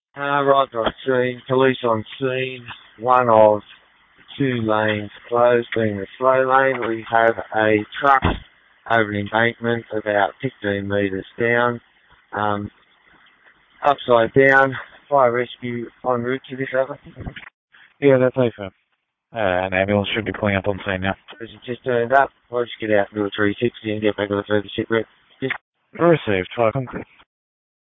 Arrived on scene, police on scene, one of two lanes closed, being the slow lane. We have a truck over an embankment about 15 metres down, upside down. Fire rescue en route to this other. Yeah, that's over. An ambulance should be pulling up on scene now. As it just turned up, I'll just get out and do a 360 and get back to the further shipwreck. Received, 5